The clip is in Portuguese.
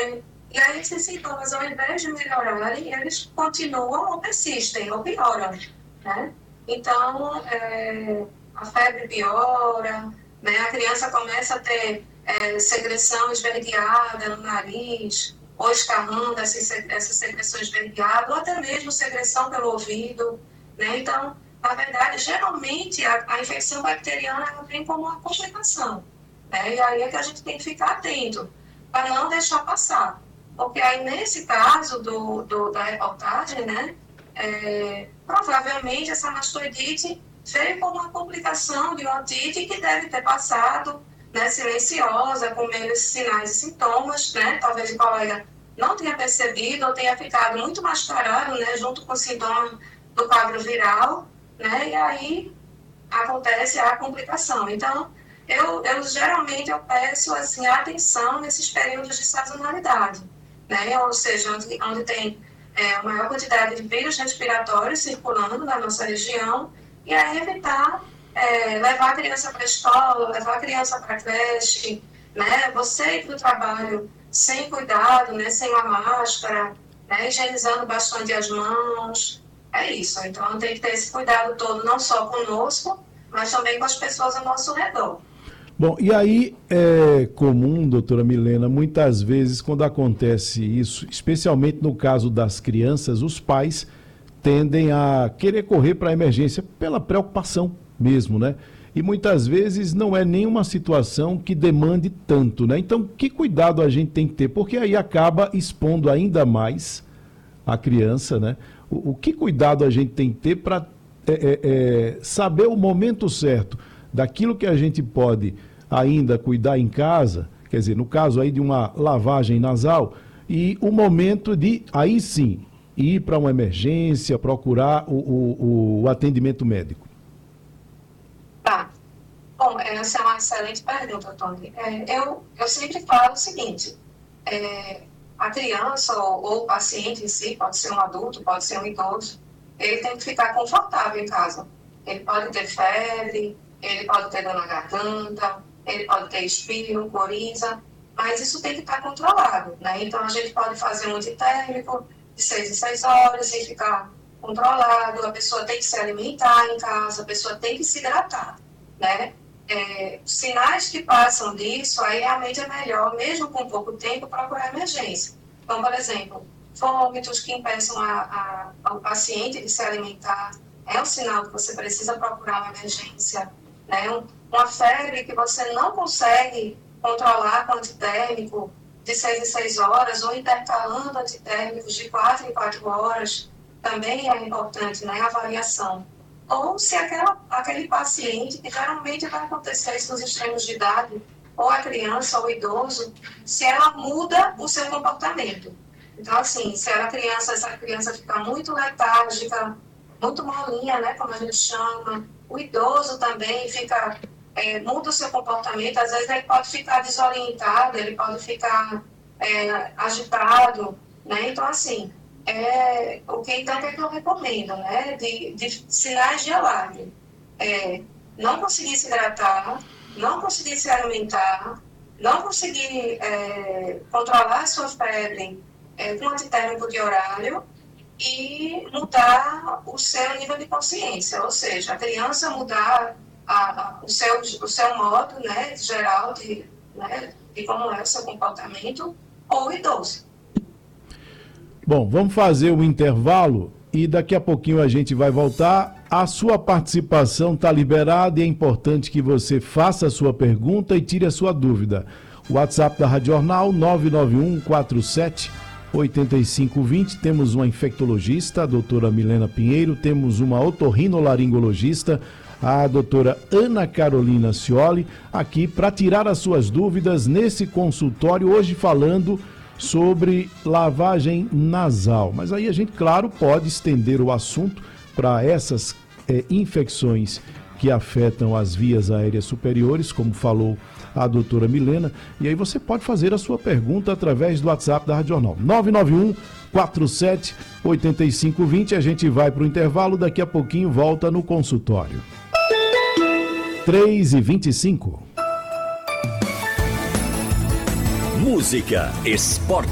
E aí esses sintomas, ao invés de melhorarem, eles continuam ou persistem, ou pioram, né? Então, a febre piora, né? A criança começa a ter secreção esverdeada no nariz, ou escarrando essa secreção esverdeada, ou até mesmo secreção pelo ouvido, né? Então, na verdade, geralmente a infecção bacteriana ela vem como uma complicação, né? E aí é que a gente tem que ficar atento, para não deixar passar. Porque aí, nesse caso da reportagem, né, provavelmente essa mastoidite veio como uma complicação de uma otite que deve ter passado, né, silenciosa, com menos sinais e sintomas, né? Talvez o colega não tenha percebido ou tenha ficado muito mascarado, né, junto com o sintoma do quadro viral, né? E aí acontece a complicação. Então, eu geralmente peço assim, atenção nesses períodos de sazonalidade, né? Ou seja, onde tem a maior quantidade de vírus respiratórios circulando na nossa região, e aí evitar levar a criança para a escola, levar a criança para a creche, né? Você ir para o trabalho sem cuidado, né? Sem uma máscara, né? Higienizando bastante as mãos. É isso. Então, tem que ter esse cuidado todo, não só conosco, mas também com as pessoas ao nosso redor. Bom, e aí é comum, doutora Milena, muitas vezes quando acontece isso, especialmente no caso das crianças, os pais tendem a querer correr para a emergência pela preocupação mesmo, né? E muitas vezes não é nenhuma situação que demande tanto, né? Então, que cuidado a gente tem que ter? Porque aí acaba expondo ainda mais a criança, né? O que cuidado a gente tem que ter para saber o momento certo daquilo que a gente pode ainda cuidar em casa, quer dizer, no caso aí de uma lavagem nasal, e o momento de, aí sim, ir para uma emergência, procurar o atendimento médico? Tá. Bom, essa é uma excelente pergunta, Tony. Eu sempre falo o seguinte, a criança ou o paciente em si, pode ser um adulto, pode ser um idoso, ele tem que ficar confortável em casa. Ele pode ter febre, ele pode ter dor na garganta, ele pode ter espirro, coriza, mas isso tem que estar controlado, né? Então, a gente pode fazer um antitérmico de 6 em 6 horas e ficar controlado, a pessoa tem que se alimentar em casa, a pessoa tem que se hidratar, né? Sinais que passam disso, aí realmente é melhor, mesmo com pouco tempo, procurar emergência. Então, por exemplo, vômitos que impeçam o paciente de se alimentar, é um sinal que você precisa procurar uma emergência, né? Uma febre que você não consegue controlar com antitérmico de 6 em 6 horas, ou intercalando antitérmicos de 4 em 4 horas, também é importante, né, a avaliação. Ou se aquele paciente, que geralmente vai acontecer isso nos extremos de idade, ou a criança ou o idoso, se ela muda o seu comportamento. Então, assim, se essa criança fica muito letárgica, muito molinha, né, como a gente chama, o idoso também muda o seu comportamento, às vezes ele pode ficar desorientado, ele pode ficar agitado, né, então, assim, o que eu recomendo, né, de sinais de alarme, não conseguir se hidratar, não conseguir se alimentar, não conseguir controlar a sua febre com antitérmico de horário e mudar o seu nível de consciência, ou seja, a criança mudar o seu modo, né, geral de como é o seu comportamento, ou o idoso. Bom, vamos fazer um intervalo e daqui a pouquinho a gente vai voltar. A sua participação está liberada e é importante que você faça a sua pergunta e tire a sua dúvida. O WhatsApp da Rádio Jornal, 991478520. Temos uma infectologista, a doutora Milena Pinheiro. Temos uma otorrinolaringologista, a doutora Ana Carolina Scioli, aqui para tirar as suas dúvidas nesse consultório, hoje falando sobre lavagem nasal. Mas aí a gente, claro, pode estender o assunto para essas infecções que afetam as vias aéreas superiores, como falou a doutora Milena. E aí você pode fazer a sua pergunta através do WhatsApp da Rádio Jornal, 991-47-8520. A gente vai para o intervalo, daqui a pouquinho volta no consultório. 3h25. Música, esporte.